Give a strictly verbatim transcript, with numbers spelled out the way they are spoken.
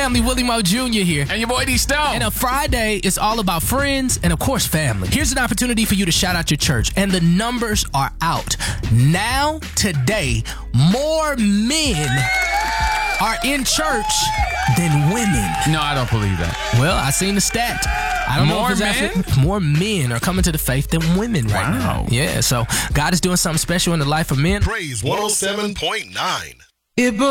family? Willie Moe Junior here. And your boy D Stone. And a Friday is all about friends and, of course, family. Here's an opportunity for you to shout out your church, and the numbers are out. Now, today, more men are in church than women. No, I don't believe that. Well, I seen the stat. I don't More know if it's men? actually, more men are coming to the faith than women right Wow. now. Yeah, so God is doing something special in the life of men. Praise one oh seven point nine. It